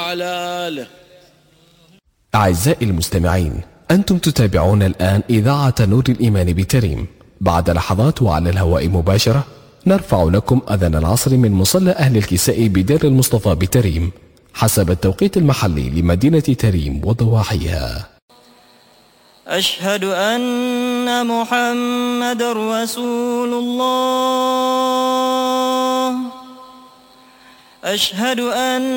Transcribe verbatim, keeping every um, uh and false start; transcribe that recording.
وعلى آله. أعزائي المستمعين، أنتم تتابعون الآن إذاعة نور الإيمان بتريم. بعد لحظات وعلى الهواء مباشرة نرفع لكم أذان العصر من مصلى أهل الكساء بدير المصطفى بتريم حسب التوقيت المحلي لمدينة تريم وضواحيها. أشهد أن محمد رسول الله. أشهد أن